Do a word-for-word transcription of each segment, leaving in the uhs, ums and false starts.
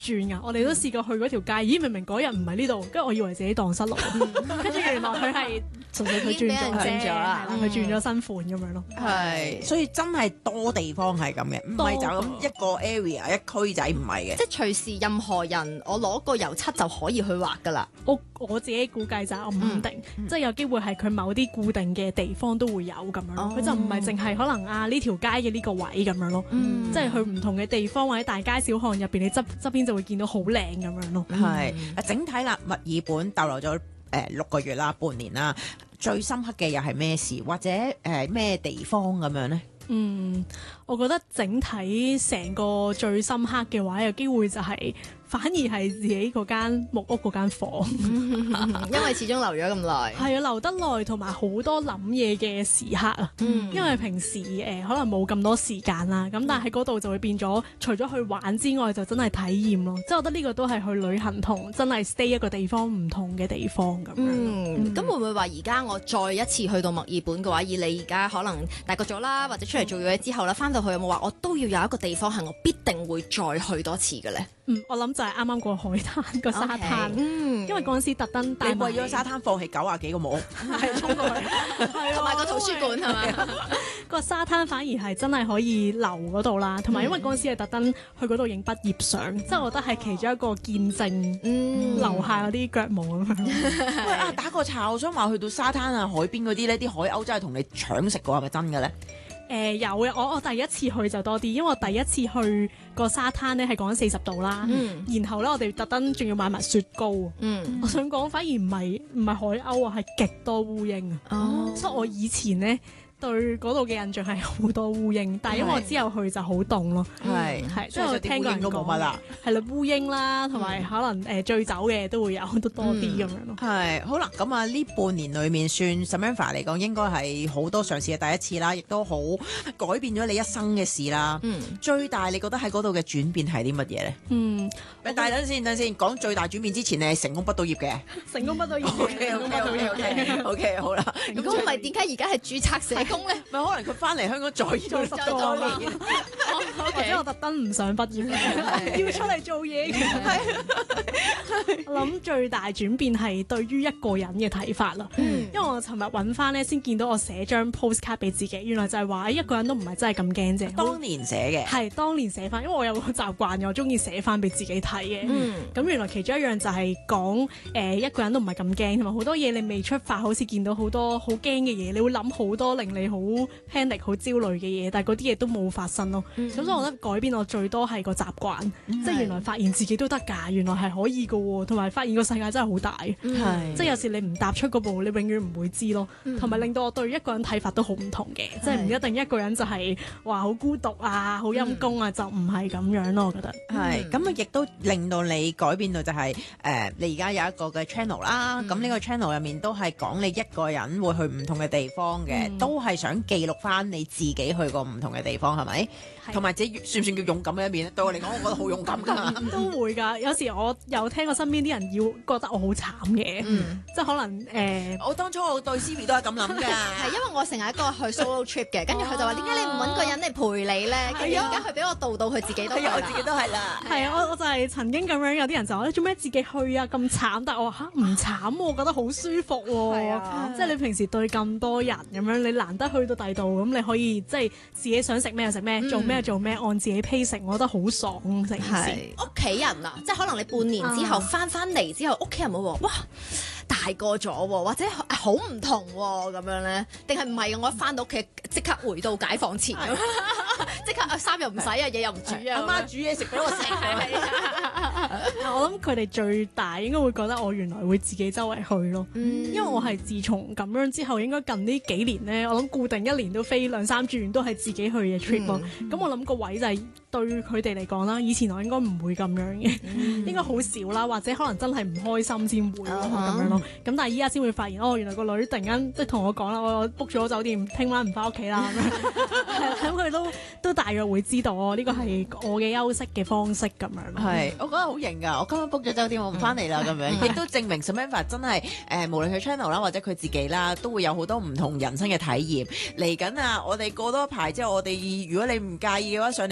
轉噶，我哋都試過去嗰條街，咦明明嗰日唔係呢度，跟住我以為自己蕩失路，跟住原來佢係純粹佢轉咗啫， 轉咗啦， 佢轉咗新款咁樣咯。 係，所以真係多地方係咁嘅，唔係就咁一個 area 一區仔唔係嘅。 即係隨時任何人，我攞個油漆就可以去畫噶啦。 我我自己估計就係我唔肯定， 嗯、 即係有機會係佢某啲固定嘅地方都會有咁樣咯。佢、 哦、 就唔係淨係可能啊呢條街嘅呢個位咁樣咯。嗯、即係去唔同嘅地方或者大街小巷入邊，你側側邊就會見到好靚咁樣咯。 係、嗯，整體啦，墨爾本逗留咗誒六個月啦，半年啦，最深刻嘅又係咩事，或者誒咩、呃、地方咁樣咧？ 嗯，我覺得整體成個最深刻嘅話，有機會就係反而係自己嗰間木屋嗰間房， 因為始終留咗咁耐， 係啊，留得耐同埋好多諗嘢嘅時刻啊。嗯、因為平時誒、呃、可能冇咁多時間啦，咁但係喺嗰度就會變咗，除咗去玩之外，就真係體驗咯。即係我覺得呢個都係去旅行同真係 stay 一個地方唔同嘅地方咁樣。 嗯，咁、嗯、會唔會話而家我再一次去到墨爾本嘅話，以你而家可能大個咗啦，或者出嚟做嘢之後啦，翻到去有冇話我都要有一個地方係我必定會再去多次嘅咧？ 嗯，我諗就係啱啱個海灘個沙灘，okay, 嗯，因為嗰陣時特登帶埋， 你為咗沙灘放棄九啊幾個木屋， 係衝過去，係同埋個圖書館係咪？ 個沙灘反而係真係可以留嗰度啦，同埋因為嗰陣時係特登去嗰度影畢業相，即係、嗯、我覺得係其中一個見證，嗯，留下嗰啲腳毛咁樣。 喂啊，打個岔，我想話去到沙灘啊、海邊嗰啲咧，啲海鷗真係同你搶食過，係咪真嘅咧？ 誒、呃、有嘅，我我第一次去就多啲，因為我第一次去個沙灘咧係講緊四十度啦，嗯、然後咧我哋特登仲要買埋雪糕，嗯、我想講反而唔係唔係海鷗啊，係極多烏蠅啊，哦、所以我以前咧對嗰度嘅印象係好多烏蠅，但係因為我之後去就好凍咯，係係即係我聽過人講乜啦，係啦烏蠅啦，同埋可能誒醉酒嘅都會有都多啲咁樣咯。 係好啦，咁啊呢半年裡面算 Samantha 嚟講應該係好多嘗試嘅第一次啦，亦都好改變咗你一生嘅事啦。嗯，最大你覺得喺嗰度嘅轉變係啲乜嘢咧？嗯，但係等先等先，講最大轉變之前，你係成功畢到業嘅， 成功畢到業嘅 ，OK OK OK OK OK 好啦。 如果唔係點解而家係註冊社工咧？ 咪可能佢翻嚟香港再做十多年， 或者我特登唔想畢業，要出嚟做嘢嘅。我諗最大轉變係對於一個人嘅睇法啦。因為我尋日揾翻咧，先見到我寫張 postcard 俾自己，原來就係話一個人都唔係真係咁驚啫。 當年寫嘅係當年寫翻，因為我有個習慣，我中意寫翻俾自己睇嘅。咁原來其中一樣就係講誒一個人都唔係咁驚，同埋好多嘢你未出發，好似見到好多好驚嘅嘢，你會諗好多令你好 panic 好焦慮嘅嘢，但係嗰啲嘢都冇發生咯。咁、嗯、所以我覺得改變我最多係個習慣，嗯、即係原來發現自己都得㗎，原來係可以㗎喎，同埋發現個世界真係好大。嗯、即係有時你唔踏出嗰步，你永遠唔會知咯。同埋、嗯、令到我對一個人睇法都好唔同嘅，嗯、即係唔一定一個人就係話好孤獨啊、好陰公啊，嗯、就唔係咁樣咯。我覺得係咁啊，亦都令到你改變到就係、是、誒、呃，你而家有一個嘅 channel 啦。咁呢、嗯、個 channel 入面都係講你一個人會去唔同嘅地方嘅，嗯、都係想記錄翻你自己去過唔同嘅地方，係咪？同埋自己算唔算叫勇敢嘅一面咧？對我嚟講，我覺得好勇敢㗎。 都會㗎，有時我有聽過身邊啲人要覺得我好慘嘅，嗯、即係可能誒。呃、 我當初我對 Siri 都係咁諗㗎， 係因為我成日一個去 solo trip 嘅，跟住佢就話：點解你唔揾個人嚟陪你咧？跟住而家佢俾我導到佢自己都係， 我自己都係啦。 係啊，我我就係曾經咁樣，有啲人就話：你做咩自己去啊？咁慘！但係我話嚇唔慘，我覺得好舒服喎。啊、即係你平時對咁多人咁樣，你難得去到第度，咁你可以即係自己想食咩就食咩，做咩做咩，按自己 pacing，我覺得好爽成件事。 屋企人啊，即係可能你半年之後翻翻嚟之後，屋企人會話：哇！大個咗喎，或者好唔同喎，咁樣咧，定係唔係？我一翻到屋企即刻回到解放前，即刻啊衫又唔洗啊，嘢又唔煮啊， 阿媽煮嘢食俾我食。 我諗佢哋最大應該會覺得我原來會自己周圍去咯，嗯、因為我係自從咁樣之後，應該近呢幾年咧，我諗固定一年都飛兩三轉，都係自己去嘅 trip 咯。咁、嗯、我諗個位就係對佢哋嚟講啦，以前我應該唔會咁樣嘅，嗯、應該好少啦，或者可能真係唔開心先會咯咁、uh huh. 樣咯。咁但係依家先會發現，哦，原來個女突然間即係同我講啦，我 book 咗酒店，聽晚唔翻屋企啦咁樣。咁佢都都大約會知道哦，呢個係我嘅休息嘅方式咁樣。 係，我覺得好型㗎。我今日 book 咗酒店，我唔翻嚟啦咁樣，亦都證明 Samantha 真係誒、呃，無論佢 channel 啦，或者佢自己啦，都會有好多唔同人生嘅體驗。嚟緊啊，我哋過多一排之後，我哋如果你唔介意嘅話，上嚟講下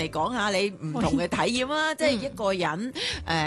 下你唔同嘅體驗啊，即係一個人誒。